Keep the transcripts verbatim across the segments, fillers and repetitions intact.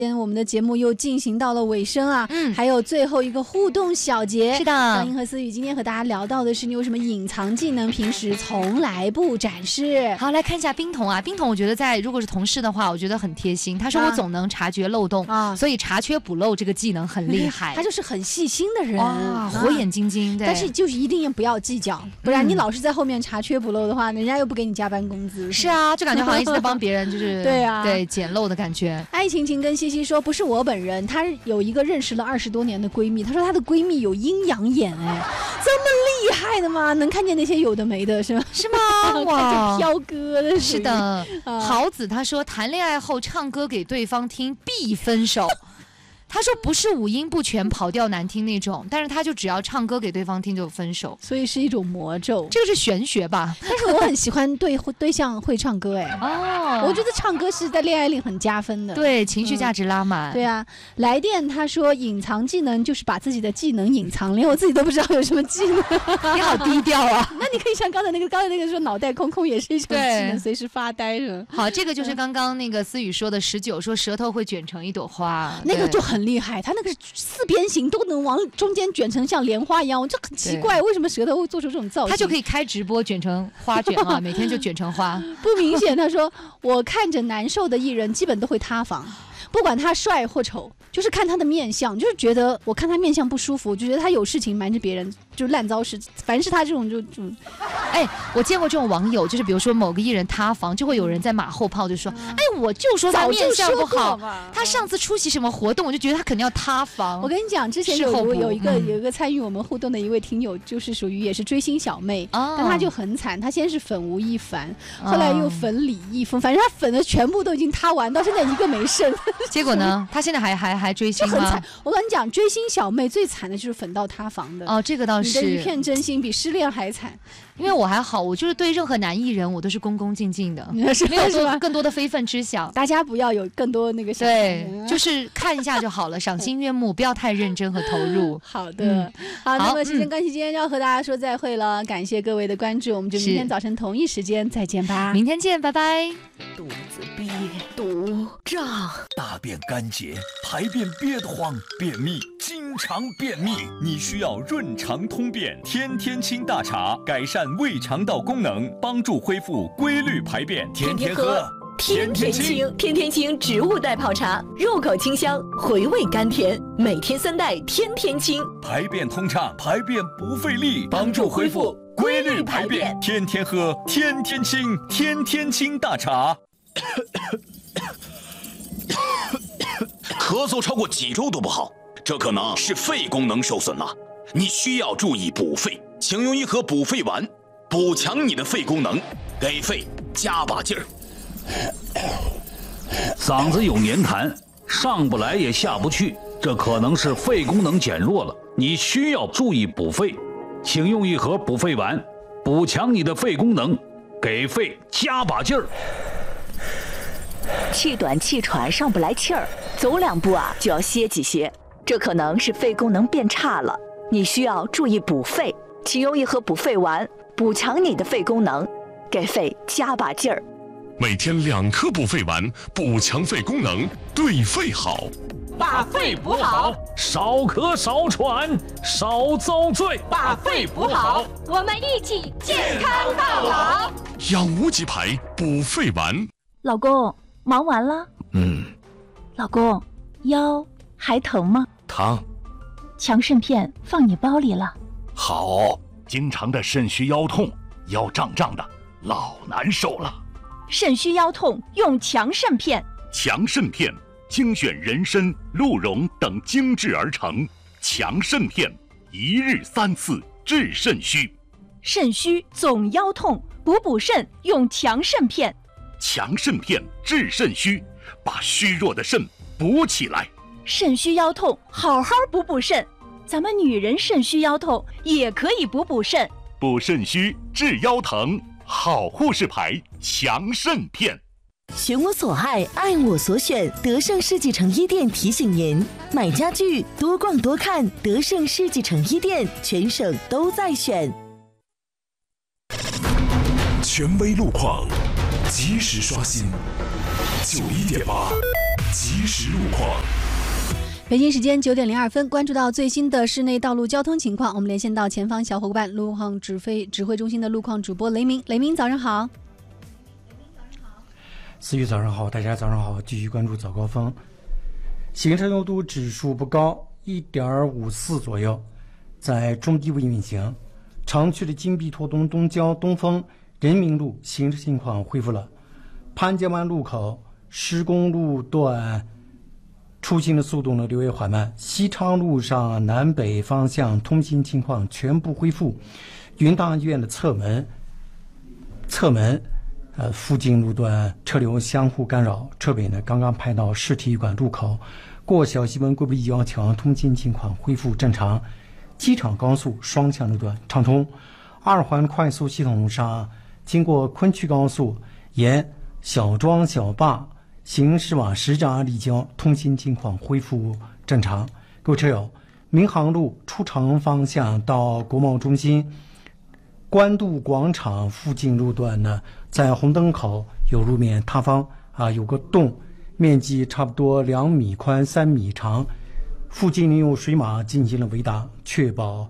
我们的节目又进行到了尾声啊， 嗯， 还有最后一个互动小节。 是的， 张英和思雨今天和大家聊到的是你有什么隐藏技能，平时从来不展示。 好，来看一下冰桶啊，冰桶我觉得在如果是同事的话，我觉得很贴心。他说我总能察觉漏洞，啊、所以查缺补漏这个技能很厉害。 他就是很细心的人， 哇，火眼金睛。对， 但是就是一定不要计较，不然你老是在后面查缺补漏的话，人家又不给你加班工资。 是啊，就感觉好像一直在帮别人，就是对啊， 对捡漏的感觉。 爱晴晴跟西西说，不是我本人，她有一个认识了二十多年的闺蜜，她说她的闺蜜有阴阳眼，哎，这么厉害的吗？能看见那些有的没的，是吗？ 是吗？哇， 飘哥的。 是的，啊、豪子他说谈恋爱后唱歌给对方听必分手。他说不是五音不全跑调难听那种，但是他就只要唱歌给对方听就分手， 所以是一种魔咒。 这个是玄学吧？ 但是我很喜欢对对象会唱歌，哎，哦，我觉得唱歌是在恋爱里很加分的， 对，情绪价值拉满。 嗯、对啊，来电他说隐藏技能就是把自己的技能隐藏，连我自己都不知道有什么技能。 你好低调啊！ 那你可以像刚才那个，刚才那个说脑袋空空也是一种技能，随时发呆是吧？ 好，这个就是刚刚那个思雨说的十九，说舌头会卷成一朵花， 那个就很厉害，他那个四边形都能往中间卷成像莲花一样，我就很奇怪，为什么舌头会做出这种造型？ 他就可以开直播卷成花卷啊，每天就卷成花。 不明显，他说我看着难受的艺人，基本都会塌房，不管他帅或丑，就是看他的面相，就是觉得我看他面相不舒服，就觉得他有事情瞒着别人，就烂糟事。凡是他这种就就， 哎，我见过这种网友，就是比如说某个艺人塌房，就会有人在马后炮就说，嗯、哎，我就说他面相不好，他上次出席什么活动，我就觉得他肯定要塌房。 我跟你讲，之前有有一个、嗯、有一个参与我们互动的一位听友，就是属于也是追星小妹，哦、但他就很惨，他先是粉吴亦凡，后来又粉李易峰，反正他粉的全部都已经塌完，到现在一个没剩。 结果呢，他现在还还还追星吗？ 很惨。我跟你讲，追星小妹最惨的就是粉到塌房的。 哦，这个倒是。 你的一片真心比失恋还惨。 因为我还好，我就是对任何男艺人我都是恭恭敬敬的，没有多更多的非分之想。 大家不要有更多那个想对，就是看一下就好了，赏心悦目，不要太认真和投入。 好的，嗯、好，那么时间关系，今天要和大家说再会了，感谢各位的关注，我们就明天早晨同一时间再见吧。 明天见，拜拜。 肚子憋肚胀，大便干结，排便憋得慌，便秘，经常便秘，你需要润肠通便天天清大茶，改善胃肠道功能，帮助恢复规律排便，天天喝天天清。天天清植物代泡茶，入口清香，回味甘甜，每天三袋天天清， 排便通畅，排便不费力，帮助恢复规律排便，天天喝天天清，天天清大茶。 咳嗽超过几周都不好，这可能是肺功能受损了，你需要注意补肺，请用一盒补肺丸，补强你的肺功能，给肺加把劲儿。 嗓子有黏痰，上不来也下不去，这可能是肺功能减弱了，你需要注意补肺，请用一盒补肺丸，补强你的肺功能，给肺加把劲儿。 气短气喘上不来气儿，走两步啊就要歇几歇，这可能是肺功能变差了，你需要注意补肺，请用一盒补肺丸，补强你的肺功能，给肺加把劲儿。 每天两颗补肺丸，补强肺功能，对肺好。 把肺补好， 少咳少喘少遭罪。 把肺补好， 我们一起健康到老。 养无极牌补肺丸。 老公，忙完了？ 嗯。 老公，腰还疼吗？ 疼。 强肾片放你包里了。 好，经常的肾虚腰痛，腰胀胀的，老难受了。 肾虚腰痛用强肾片。 强肾片精选人参、鹿茸等精制而成，强肾片一日三次治肾虚。 肾虚总腰痛，补补肾用强肾片。 强肾片治肾虚，把虚弱的肾补起来。 肾虚腰痛，好好补补肾。咱们女人肾虚腰痛也可以补补肾。 补肾虚治腰疼，好护士牌强肾片。 寻我所爱，爱我所选。德胜世纪城一店提醒您：买家具多逛多看，德胜世纪城一店全省都在选。 权威路况，及时刷新，九一点八。 即时路况。 北京时间九点零二分，关注到最新的室内道路交通情况，我们连线到前方小伙伴路况指挥指挥中心的路况主播雷鸣。雷鸣，早上好。 思雨早上好，大家早上好，继续关注早高峰。行车拥堵指数不高， 一点五四 左右，在中低位运行。长区的金碧拓东东郊东风人民路行车情况恢复了。潘家湾路口施工路段出行的速度呢略微缓慢。西昌路上南北方向通行情况全部恢复。云荡医院的侧门侧门呃附近路段车流相互干扰，车尾呢刚刚排到市体育馆路口。过小西门归不一幺桥通行情况恢复正常。机场高速双向路段畅通。二环快速系统上经过昆曲高速沿小庄小坝行驶往石闸立交通行情况恢复正常。各位车友，民航路出城方向到国贸中心官渡广场附近路段呢，在红灯口有路面塌方啊，有个洞，面积差不多两米宽三米长，附近用水马进行了围打，确保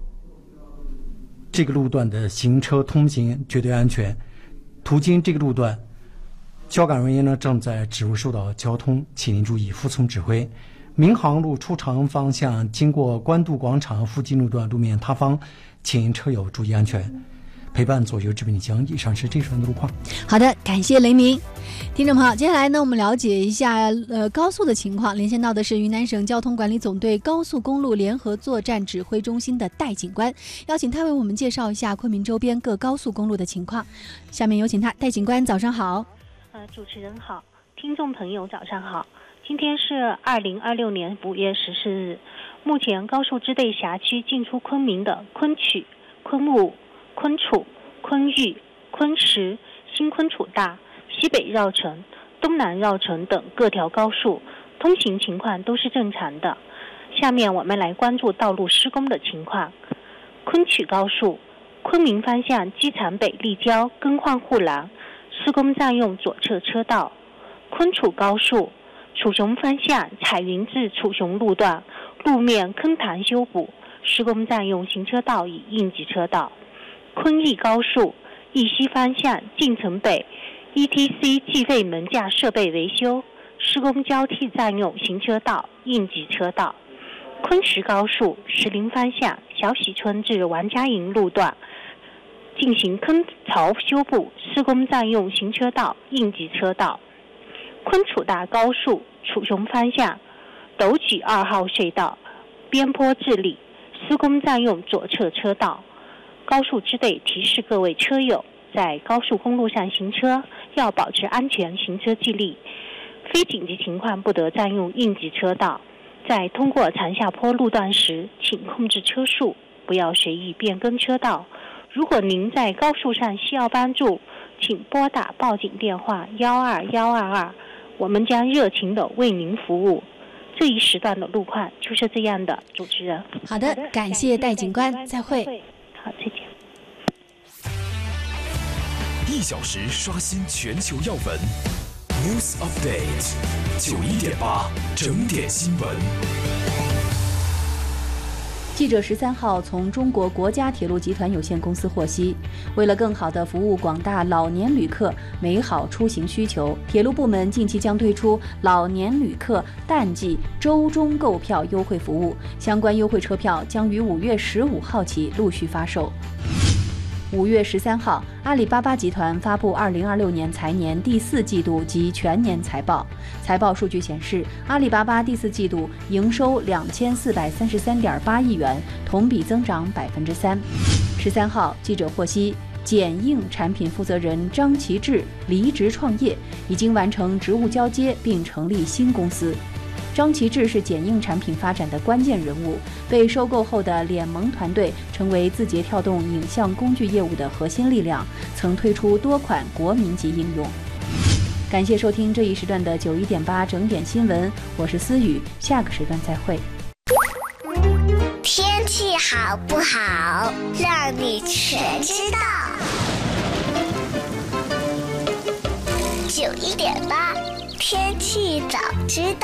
这个路段的行车通行绝对安全。途经这个路段，交管人员呢正在指挥疏导交通，请您注意服从指挥。民航路出城方向经过官渡广场附近路段路面塌方，请车友注意安全。陪伴左右这边讲，以上是这时段的路况。 好的，感谢雷鸣。听众朋友，接下来呢，我们了解一下呃高速的情况。连线到的是云南省交通管理总队高速公路联合作战指挥中心的戴警官，邀请他为我们介绍一下昆明周边各高速公路的情况。下面有请他，戴警官，早上好。 呃，主持人好，听众朋友早上好。今天是二零二六年五月十四日，目前高速支队辖区进出昆明的昆曲、昆务、昆楚、昆玉、昆石、新昆楚大、西北绕城、东南绕城等各条高速通行情况都是正常的。下面我们来关注道路施工的情况。昆曲高速昆明方向机场北立交更换护栏，施工占用左侧车道。昆楚高速楚雄方向彩云至楚雄路段路面坑塘修补，施工占用行车道以应急车道。昆义高速义西方向晋城北 E T C 计费门架设备维修，施工交替占用行车道应急车道。昆石高速石林方向小喜村至王家营路段进行坑槽修补，施工占用行车道应急车道。昆楚大高速楚雄方向斗举二号隧道边坡治理，施工占用左侧车道。高速支队提示各位车友，在高速公路上行车要保持安全行车纪律，非紧急情况不得占用应急车道。在通过长下坡路段时，请控制车速，不要随意变更车道。如果您在高速上需要帮助，请拨打报警电话幺二幺二二，我们将热情地为您服务。这一时段的路况就是这样的，主持人。 好的，感谢戴警官，再会。 好，再见。 一小时刷新全球要闻 ，News Update， 九一点八整点新闻。 记者十三号从中国国家铁路集团有限公司获悉，为了更好地服务广大老年旅客美好出行需求，铁路部门近期将推出老年旅客淡季周中购票优惠服务，相关优惠车票将于五月十五号起陆续发售。五月十三号，阿里巴巴集团发布二零二六年财年第四季度及全年财报。财报数据显示，阿里巴巴第四季度营收两千四百三十三点八亿元，同比增长百分之三。十三号，记者获悉，简映产品负责人张其志离职创业，已经完成职务交接并成立新公司。张其志是简映产品发展的关键人物，被收购后的脸萌团队成为字节跳动影像工具业务的核心力量，曾推出多款国民级应用。感谢收听这一时段的九一点八整点新闻，我是思雨，下个时段再会。 天气好不好，让你全知道。九一点八天气早知道。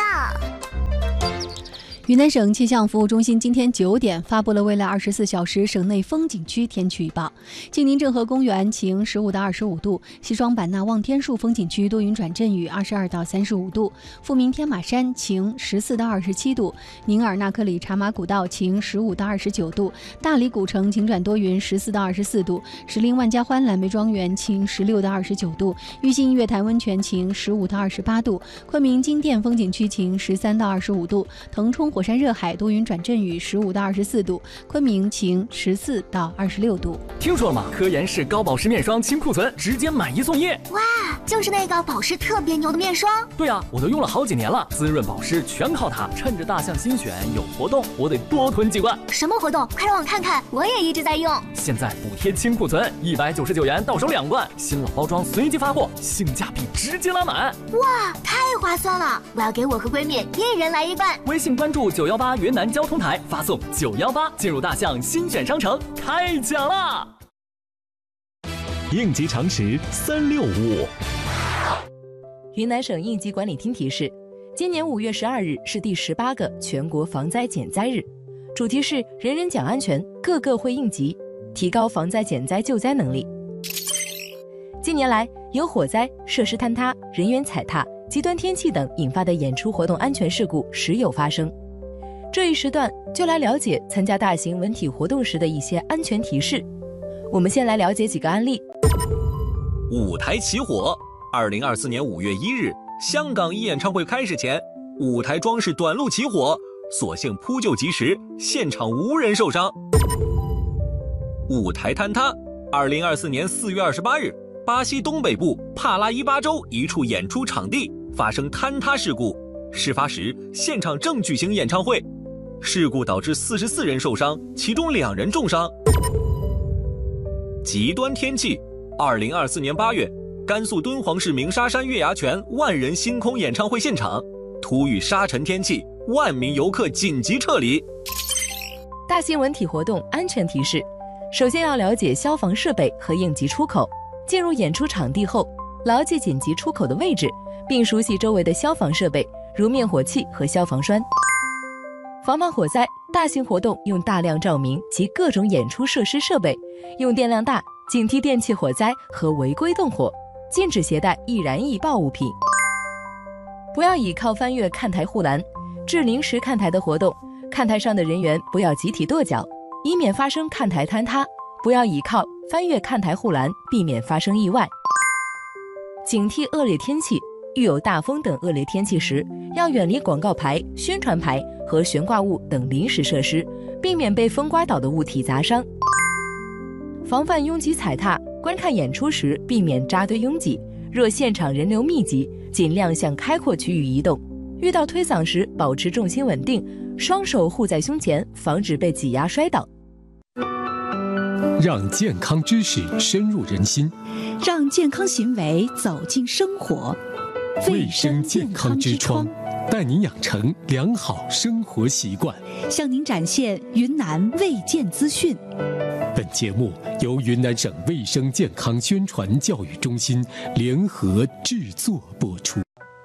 云南省气象服务中心今天九点发布了未来二十四小时省内风景区天气预报。晋宁郑和公园晴十五到二十五度，西双版纳望天树风景区多云转阵雨二十二到三十五度，富民天马山晴十四到二十七度，宁尔纳克里茶马古道晴十五到二十九度，大理古城晴转多云十四到二十四度，石林万家欢蓝莓庄园晴十六到二十九度，玉兴月潭温泉晴十五到二十八度，昆明金店风景区晴十三到二十五度，腾冲火山热海多云转阵雨十五到二十四度，昆明晴十四到二十六度。 听说了吗？科颜氏高保湿面霜清库存，直接买一送一。 哇，就是那个保湿特别牛的面霜。 对啊，我都用了好几年了，滋润保湿全靠它。趁着大象新选有活动，我得多囤几罐。 什么活动？快让我看看，我也一直在用。 现在补贴清库存，一百九十九元到手两罐，新老包装随机发货，性价比直接拉满。 哇，太划算了！我要给我和闺蜜一人来一罐。 微信关注九幺八云南交通台，发送九幺八进入大象新选商城，开奖啦！ 应急常识三六五。 云南省应急管理厅提示，今年五月十二日是第十八个全国防灾减灾日，主题是人人讲安全，个个会应急，提高防灾减灾救灾能力。近年来，由火灾、设施坍塌、人员踩踏、极端天气等引发的演出活动安全事故时有发生。这一时段就来了解参加大型文体活动时的一些安全提示。我们先来了解几个案例。 舞台起火，二零二四年五月一日，香港一演唱会开始前，舞台装饰短路起火，所幸扑救及时，现场无人受伤。舞台坍塌，二零二四年四月二十八日，巴西东北部帕拉伊巴州一处演出场地发生坍塌事故，事发时现场正举行演唱会，事故导致四十四人受伤，其中两人重伤。极端天气，二零二四年八月，甘肃敦煌市鸣沙山月牙泉万人星空演唱会现场，突遇沙尘天气，万名游客紧急撤离。 大型文体活动安全提示，首先要了解消防设备和应急出口。进入演出场地后，牢记紧急出口的位置，并熟悉周围的消防设备，如灭火器和消防栓。防范火灾，大型活动用大量照明及各种演出设施设备，用电量大，警惕电器火灾和违规动火，禁止携带易燃易爆物品。不要倚靠翻越看台护栏，至临时看台的活动，看台上的人员不要集体跺脚，以免发生看台坍塌。不要倚靠翻越看台护栏，避免发生意外。警惕恶劣天气，遇有大风等恶劣天气时，要远离广告牌、宣传牌和悬挂物等临时设施，避免被风刮倒的物体砸伤。防范拥挤踩踏，观看演出时避免扎堆拥挤，若现场人流密集，尽量向开阔区域移动。遇到推搡时，保持重心稳定，双手护在胸前，防止被挤压摔倒。 让健康知识深入人心， 让健康行为走进生活。 卫生健康之窗，带您养成良好生活习惯， 向您展现云南卫健资讯。 本节目由云南省卫生健康宣传教育中心联合制作播出。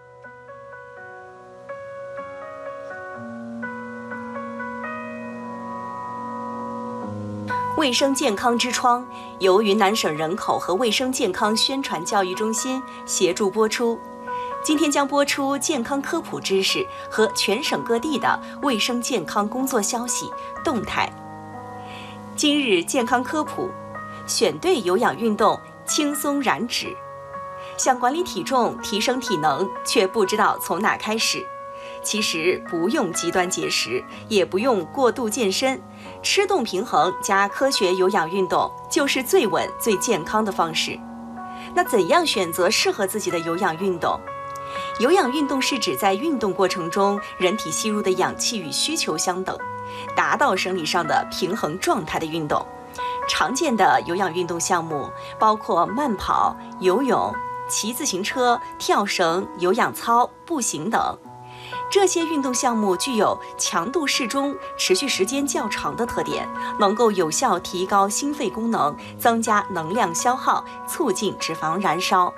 卫生健康之窗由云南省人口和卫生健康宣传教育中心协助播出。今天将播出健康科普知识和全省各地的卫生健康工作消息动态。今日健康科普：选对有氧运动，轻松燃脂。想管理体重、提升体能，却不知道从哪开始。其实不用极端节食，也不用过度健身，吃动平衡加科学有氧运动就是最稳最健康的方式。那怎样选择适合自己的有氧运动？有氧运动是指在运动过程中人体吸入的氧气与需求相等，达到生理上的平衡状态的运动。常见的有氧运动项目包括慢跑、游泳、骑自行车、跳绳、有氧操、步行等。这些运动项目具有强度适中、持续时间较长的特点，能够有效提高心肺功能，增加能量消耗，促进脂肪燃烧。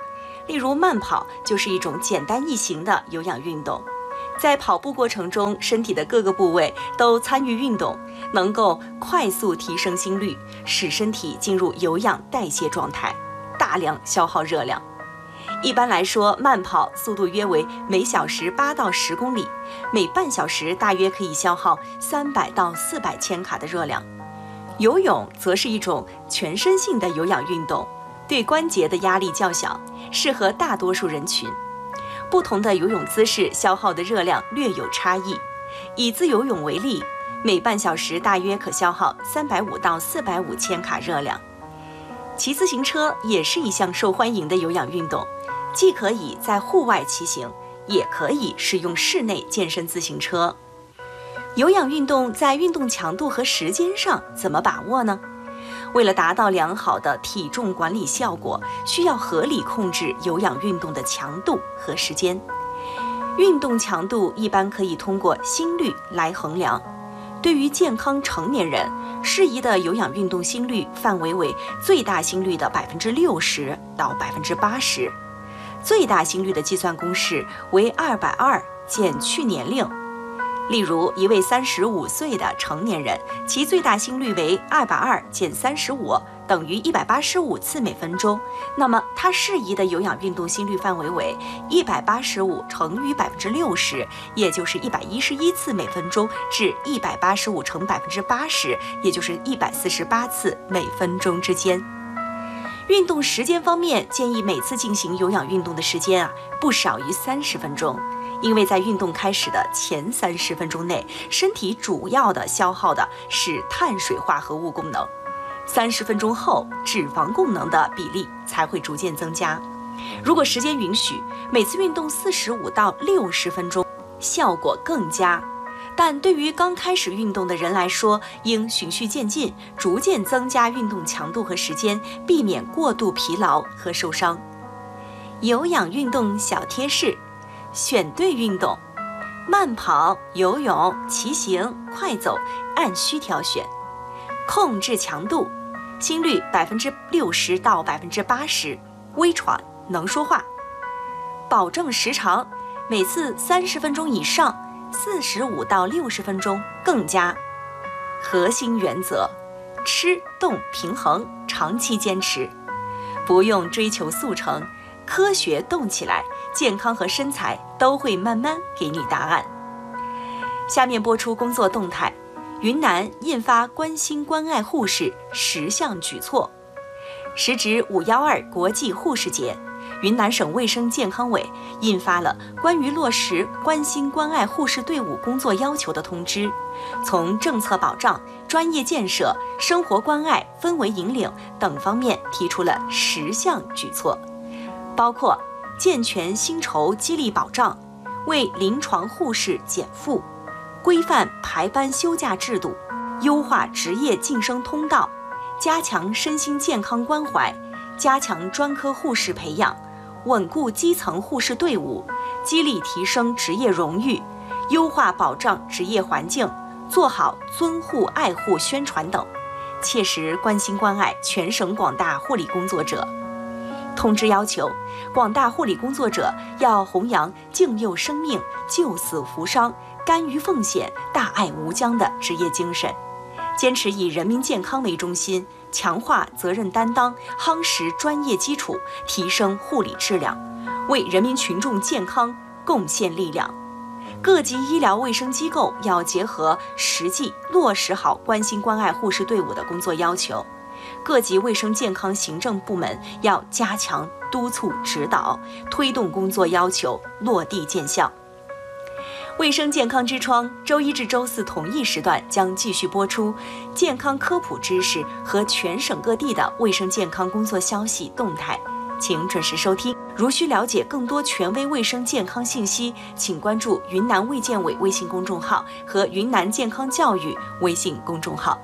例如慢跑就是一种简单易行的有氧运动。在跑步过程中，身体的各个部位都参与运动，能够快速提升心率，使身体进入有氧代谢状态，大量消耗热量。一般来说，慢跑速度约为每小时八到十公里，每半小时大约可以消耗三百到四百千卡的热量。游泳则是一种全身性的有氧运动，对关节的压力较小，适合大多数人群。不同的游泳姿势消耗的热量略有差异。以自由泳为例，每半小时大约可消耗三百五到四百五千卡热量。骑自行车也是一项受欢迎的有氧运动，既可以在户外骑行，也可以使用室内健身自行车。有氧运动在运动强度和时间上怎么把握呢？为了达到良好的体重管理效果，需要合理控制有氧运动的强度和时间。运动强度一般可以通过心率来衡量。对于健康成年人，适宜的有氧运动心率范围为最大心率的百分之六十到百分之八十。最大心率的计算公式为二百二减去年龄。例如，一位三十五岁的成年人，其最大心率为二百二减三十五，等于一百八十五次每分钟。那么，他适宜的有氧运动心率范围为一百八十五乘以百分之六十，也就是一百一十一次每分钟，至一百八十五乘百分之八十，也就是一百四十八次每分钟之间。运动时间方面，建议每次进行有氧运动的时间啊，不少于三十分钟。因为在运动开始的前三十分钟内，身体主要的消耗的是碳水化合物功能，三十分钟后，脂肪功能的比例才会逐渐增加。如果时间允许，每次运动四十五到六十分钟，效果更佳。但对于刚开始运动的人来说，应循序渐进，逐渐增加运动强度和时间，避免过度疲劳和受伤。有氧运动小贴士：选对运动，慢跑、游泳、骑行、快走按需挑选。控制强度，心率百分之六十到百分之八十，微喘，能说话。保证时长，每次三十分钟以上，四十五到六十分钟更佳。核心原则：吃动平衡，长期坚持，不用追求速成，科学动起来，健康和身材都会慢慢给你答案。下面播出工作动态。云南印发关心关爱护士十项举措。时值五一二国际护士节，云南省卫生健康委印发了关于落实关心关爱护士队伍工作要求的通知，从政策保障、专业建设、生活关爱、氛围引领等方面提出了十项举措，包括健全薪酬激励保障，为临床护士减负，规范排班休假制度，优化职业晋升通道，加强身心健康关怀，加强专科护士培养，稳固基层护士队伍，激励提升职业荣誉，优化保障职业环境，做好尊护爱护宣传等，切实关心关爱全省广大护理工作者。通知要求，广大护理工作者要弘扬敬佑生命、救死扶伤、甘于奉献、大爱无疆的职业精神，坚持以人民健康为中心，强化责任担当，夯实专业基础，提升护理质量，为人民群众健康贡献力量。各级医疗卫生机构要结合实际落实好关心关爱护士队伍的工作要求。各级卫生健康行政部门要加强督促指导，推动工作要求落地见效。卫生健康之窗周一至周四同一时段将继续播出健康科普知识和全省各地的卫生健康工作消息动态，请准时收听。如需了解更多权威卫生健康信息，请关注云南卫健委微信公众号和云南健康教育微信公众号。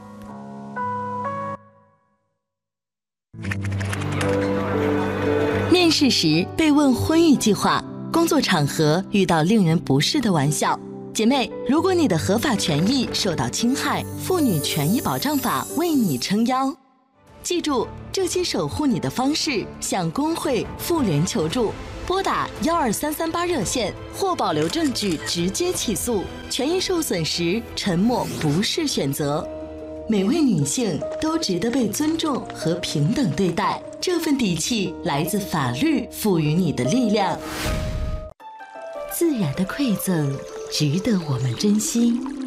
面试时被问婚育计划，工作场合遇到令人不适的玩笑，姐妹，如果你的合法权益受到侵害，妇女权益保障法为你撑腰。 记住，这些守护你的方式，向工会、妇联求助，拨打幺二三三八热线或保留证据直接起诉。权益受损时，沉默不是选择。每位女性都值得被尊重和平等对待，这份底气来自法律赋予你的力量。自然的馈赠值得我们珍惜。